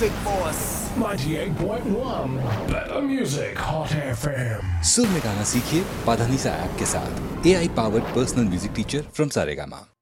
Music Boss 98.1 Better Music Hot FM। सुर में गाना सीखिए पाधानीसा ऐप के साथ AI powered personal music teacher from Saregama।